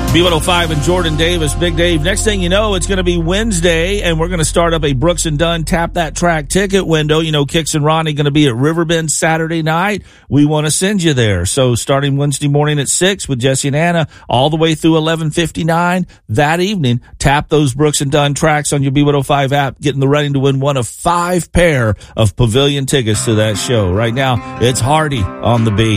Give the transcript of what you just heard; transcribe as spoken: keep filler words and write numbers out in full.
B one oh five and Jordan Davis, Big Dave. Next thing you know, it's going to be Wednesday, and we're going to start up a Brooks and Dunn Tap That Track ticket window. You know, Kix and Ronnie going to be at Riverbend Saturday night. We want to send you there. So starting Wednesday morning at six with Jesse and Anna, all the way through eleven fifty-nine that evening, tap those Brooks and Dunn tracks on your B one oh five app, getting the running to win one of five pair of pavilion tickets to that show. Right now, it's Hardy on the B.